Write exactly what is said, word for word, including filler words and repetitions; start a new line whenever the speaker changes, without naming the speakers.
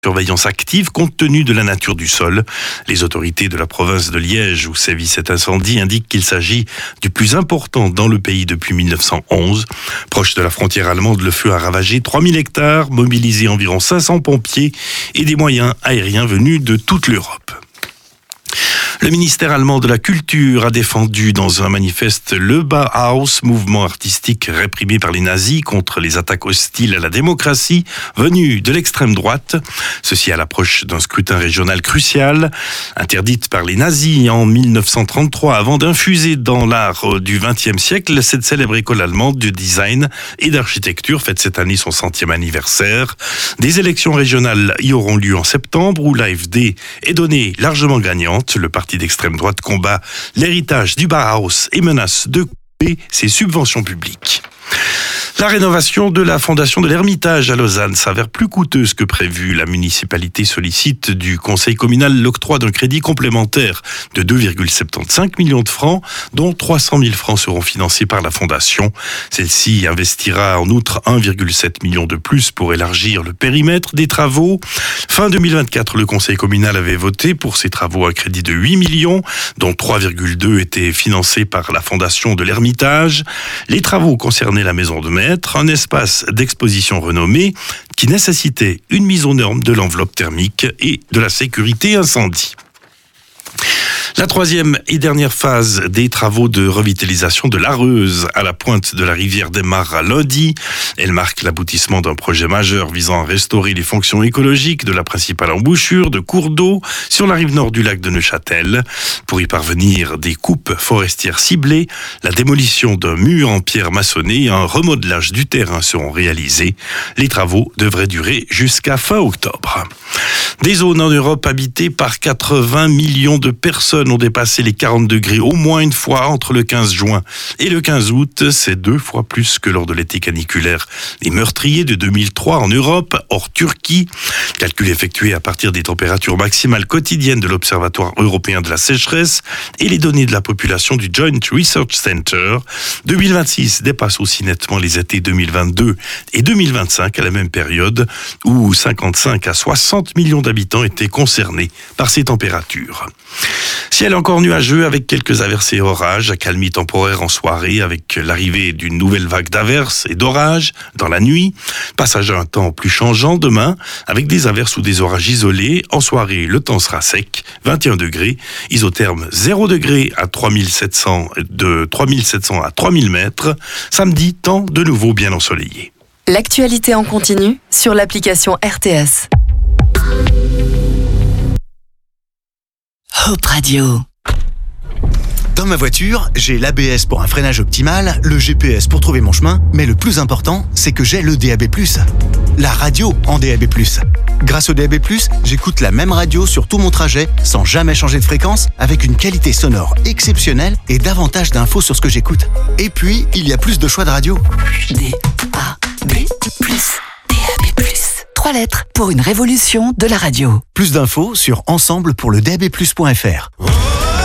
Surveillance active compte tenu de la nature du sol. Les autorités de la province de Liège où sévit cet incendie indiquent qu'il s'agit du plus important dans le pays depuis mille neuf cent onze. Proche de la frontière allemande, le feu a ravagé trois mille hectares, mobilisé environ cinq cents pompiers et des moyens aériens venus de toute l'Europe. Le ministère allemand de la Culture a défendu dans un manifeste le Bauhaus, mouvement artistique réprimé par les nazis contre les attaques hostiles à la démocratie venues de l'extrême droite. Ceci à l'approche d'un scrutin régional crucial. Interdite par les nazis en mille neuf cent trente-trois avant d'infuser dans l'art du vingtième siècle, cette célèbre école allemande de design et d'architecture fête cette année son centième anniversaire. Des élections régionales y auront lieu en septembre où l'A F D est donnée largement gagnante. Le parti d'extrême droite combat l'héritage du Bauhaus et menace de couper ses subventions publiques. La rénovation de la fondation de l'Ermitage à Lausanne s'avère plus coûteuse que prévu. La municipalité sollicite du conseil communal l'octroi d'un crédit complémentaire de deux virgule soixante-quinze millions de francs, dont trois cent mille francs seront financés par la fondation. Celle-ci investira en outre un virgule sept million de plus pour élargir le périmètre des travaux. Fin deux mille vingt-quatre, le conseil communal avait voté pour ces travaux un crédit de huit millions, dont trois virgule deux étaient financés par la fondation de l'Ermitage. Les travaux concernaient la maison de maître, un espace d'exposition renommé qui nécessitait une mise aux normes de l'enveloppe thermique et de la sécurité incendie. La troisième et dernière phase des travaux de revitalisation de l'Areuse à la pointe de la rivière démarre à lundi. Elle marque l'aboutissement d'un projet majeur visant à restaurer les fonctions écologiques de la principale embouchure de cours d'eau sur la rive nord du lac de Neuchâtel. Pour y parvenir, des coupes forestières ciblées, la démolition d'un mur en pierre maçonnée et un remodelage du terrain seront réalisés. Les travaux devraient durer jusqu'à fin octobre. Des zones en Europe habitées par quatre-vingts millions de personnes ont dépassé les quarante degrés au moins une fois entre le quinze juin et le quinze août. C'est deux fois plus que lors de l'été caniculaire et meurtrier de deux mille trois en Europe, hors Turquie. Calcul effectué à partir des températures maximales quotidiennes de l'Observatoire européen de la sécheresse et les données de la population du Joint Research Center. deux mille vingt-six dépasse aussi nettement les étés deux mille vingt-deux et deux mille vingt-cinq à la même période où cinquante-cinq à soixante millions d'habitants étaient concernés par ces températures. Ciel encore nuageux avec quelques averses et orages, accalmie temporaire en soirée avec l'arrivée d'une nouvelle vague d'averses et d'orages dans la nuit. Passage à un temps plus changeant demain avec des averses ou des orages isolés. En soirée, le temps sera sec, vingt et un degrés, isotherme zéro degré à trois mille sept cents, de trois mille sept cents à trois mille mètres. Samedi, temps de nouveau bien ensoleillé.
L'actualité en continu sur l'application R T S.
Hope Radio. Dans ma voiture, j'ai l'A B S pour un freinage optimal, le G P S pour trouver mon chemin, mais le plus important, c'est que j'ai le D A B plus. La radio en D A B plus. Grâce au D A B plus, j'écoute la même radio sur tout mon trajet, sans jamais changer de fréquence, avec une qualité sonore exceptionnelle et davantage d'infos sur ce que j'écoute. Et puis, il y a plus de choix de radio.
D A B plus. D A B plus. Trois lettres pour une révolution de la radio.
Plus d'infos sur ensemble pour le D A B plus point F R.